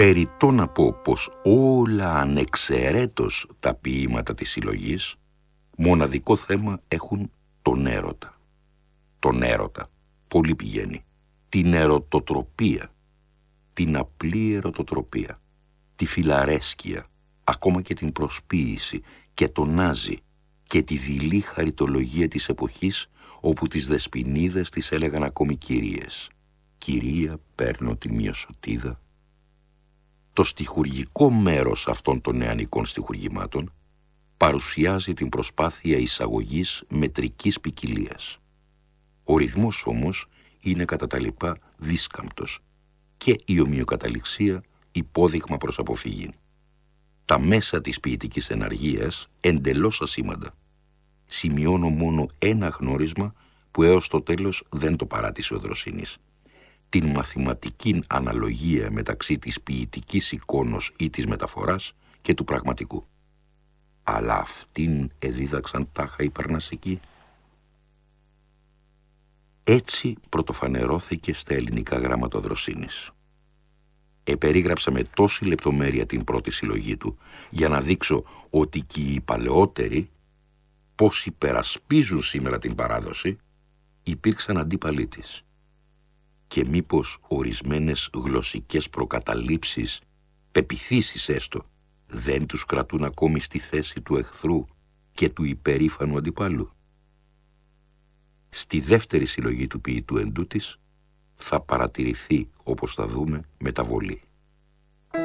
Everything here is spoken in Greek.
Περιττό να πω πως όλα ανεξαιρέτως τα ποίηματα της συλλογής μοναδικό θέμα έχουν τον έρωτα. Τον έρωτα, πολύ πηγαίνει, την ερωτοτροπία, την απλή ερωτοτροπία, τη φιλαρέσκεια, ακόμα και την προσποίηση και τον νάζι και τη δειλή χαριτολογία της εποχής όπου τις δεσποινίδες τις έλεγαν ακόμη κυρίες. Κυρία, παίρνω τη μειοσωτίδα. Το στιχουργικό μέρος αυτών των νεανικών στιχουργημάτων παρουσιάζει την προσπάθεια εισαγωγής μετρικής ποικιλίας. Ο ρυθμός όμως είναι κατά τα λοιπά δίσκαμπτος και η ομοιοκαταληξία υπόδειγμα προς αποφυγή. Τα μέσα της ποιητικής εναργίας εντελώς ασήμαντα. Σημειώνω μόνο ένα γνώρισμα που έως το τέλος δεν το παράτησε ο Δροσίνης. Την μαθηματική αναλογία μεταξύ της ποιητικής εικόνος ή της μεταφοράς και του πραγματικού. Αλλά αυτήν εδίδαξαν τάχα οι Παρνασσικοί. Έτσι πρωτοφανερώθηκε στα ελληνικά γράμματα ο Δροσίνης. Επερίγραψα με τόση λεπτομέρεια την πρώτη συλλογή του για να δείξω ότι και οι παλαιότεροι, πώς υπερασπίζουν σήμερα την παράδοση, υπήρξαν αντίπαλοι της. Και μήπως ορισμένες γλωσσικές προκαταλήψεις, πεποιθήσεις έστω, δεν τους κρατούν ακόμη στη θέση του εχθρού και του υπερήφανου αντιπάλου. Στη δεύτερη συλλογή του ποιητού εντούτοις θα παρατηρηθεί, όπως θα δούμε, μεταβολή.